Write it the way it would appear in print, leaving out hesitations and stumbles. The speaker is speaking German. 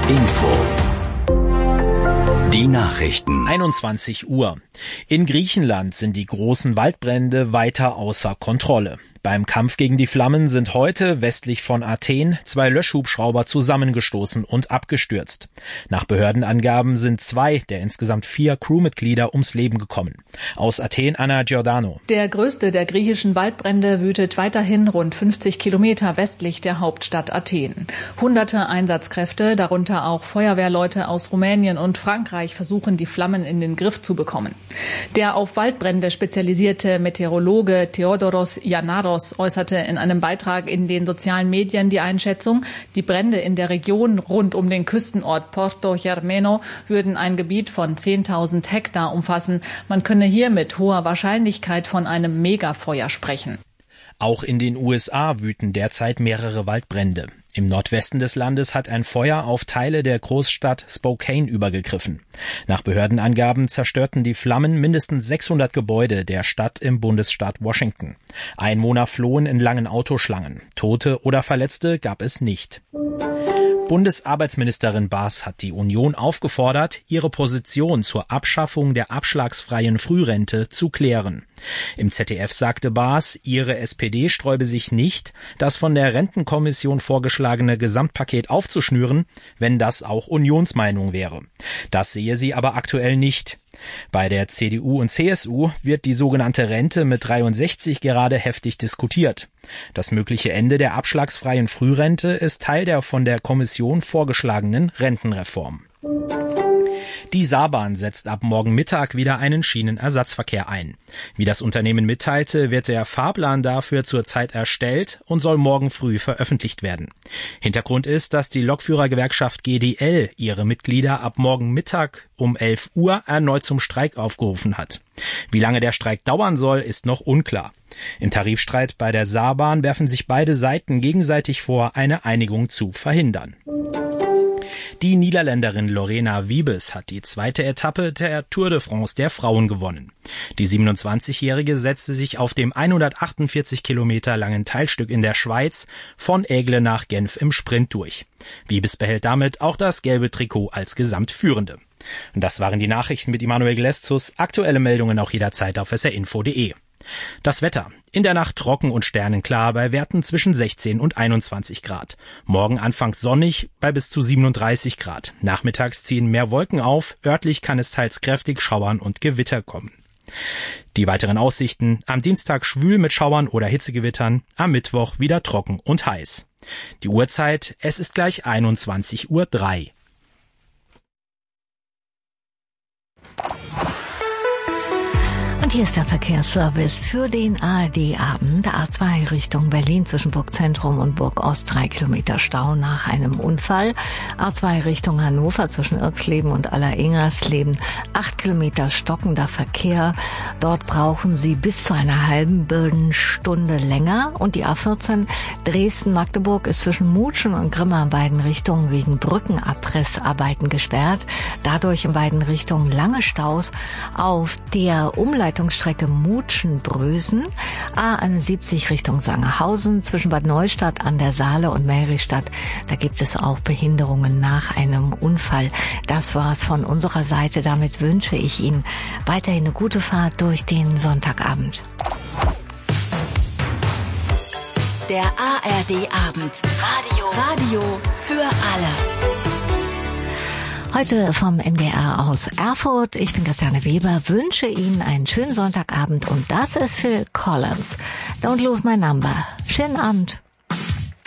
Info. Die Nachrichten. 21 Uhr. In Griechenland sind die großen Waldbrände weiter außer Kontrolle. Beim Kampf gegen die Flammen sind heute westlich von Athen 2 Löschhubschrauber zusammengestoßen und abgestürzt. Nach Behördenangaben sind 2 der insgesamt 4 Crewmitglieder ums Leben gekommen. Aus Athen Anna Giordano. Der größte der griechischen Waldbrände wütet weiterhin rund 50 Kilometer westlich der Hauptstadt Athen. Hunderte Einsatzkräfte, darunter auch Feuerwehrleute aus Rumänien und Frankreich, versuchen die Flammen in den Griff zu bekommen. Der auf Waldbrände spezialisierte Meteorologe Theodoros Yanaros äußerte in einem Beitrag in den sozialen Medien die Einschätzung, die Brände in der Region rund um den Küstenort Porto Germeno würden ein Gebiet von 10.000 Hektar umfassen. Man könne hier mit hoher Wahrscheinlichkeit von einem Megafeuer sprechen. Auch in den USA wüten derzeit mehrere Waldbrände. Im Nordwesten des Landes hat ein Feuer auf Teile der Großstadt Spokane übergegriffen. Nach Behördenangaben zerstörten die Flammen mindestens 600 Gebäude der Stadt im Bundesstaat Washington. Einwohner flohen in langen Autoschlangen. Tote oder Verletzte gab es nicht. Bundesarbeitsministerin Baas hat die Union aufgefordert, ihre Position zur Abschaffung der abschlagsfreien Frührente zu klären. Im ZDF sagte Baas, ihre SPD sträube sich nicht, das von der Rentenkommission vorgeschlagene Gesamtpaket aufzuschnüren, wenn das auch Unionsmeinung wäre. Das sehe sie aber aktuell nicht. Bei der CDU und CSU wird die sogenannte Rente mit 63 gerade heftig diskutiert. Das mögliche Ende der abschlagsfreien Frührente ist Teil der von der Kommission vorgeschlagenen Rentenreform. Die Saarbahn setzt ab morgen Mittag wieder einen Schienenersatzverkehr ein. Wie das Unternehmen mitteilte, wird der Fahrplan dafür zurzeit erstellt und soll morgen früh veröffentlicht werden. Hintergrund ist, dass die Lokführergewerkschaft GDL ihre Mitglieder ab morgen Mittag um 11 Uhr erneut zum Streik aufgerufen hat. Wie lange der Streik dauern soll, ist noch unklar. Im Tarifstreit bei der Saarbahn werfen sich beide Seiten gegenseitig vor, eine Einigung zu verhindern. Die Niederländerin Lorena Wiebes hat die zweite Etappe der Tour de France der Frauen gewonnen. Die 27-Jährige setzte sich auf dem 148 Kilometer langen Teilstück in der Schweiz von Aigle nach Genf im Sprint durch. Wiebes behält damit auch das gelbe Trikot als Gesamtführende. Und das waren die Nachrichten mit Immanuel Gleszus. Aktuelle Meldungen auch jederzeit auf srinfo.de. Das Wetter. In der Nacht trocken und sternenklar bei Werten zwischen 16 und 21 Grad. Morgen anfangs sonnig bei bis zu 37 Grad. Nachmittags ziehen mehr Wolken auf. Örtlich kann es teils kräftig schauern und Gewitter kommen. Die weiteren Aussichten. Am Dienstag schwül mit Schauern oder Hitzegewittern. Am Mittwoch wieder trocken und heiß. Die Uhrzeit, es ist gleich 21:03 Uhr. Und hier ist der Verkehrsservice für den ARD-Abend. A2 Richtung Berlin zwischen Burgzentrum und Burgost 3 Kilometer Stau nach einem Unfall. A2 Richtung Hannover zwischen Irksleben und Alleringers-Leben 8 Kilometer stockender Verkehr. Dort brauchen Sie bis zu einer halben Stunde länger. Und die A14 Dresden-Magdeburg ist zwischen Mutschen und Grimma in beiden Richtungen wegen Brückenabrissarbeiten gesperrt. Dadurch in beiden Richtungen lange Staus auf der Umleitungsstrecke Mutschen-Brösen, A71 Richtung Sangerhausen, zwischen Bad Neustadt an der Saale und Meristadt. Da gibt es auch Behinderungen nach einem Unfall. Das war's von unserer Seite. Damit wünsche ich Ihnen weiterhin eine gute Fahrt durch den Sonntagabend. Der ARD-Abend. Radio für alle. Heute vom MDR aus Erfurt. Ich bin Christiane Weber, wünsche Ihnen einen schönen Sonntagabend und das ist Phil Collins. Don't lose my number. Schönen Abend.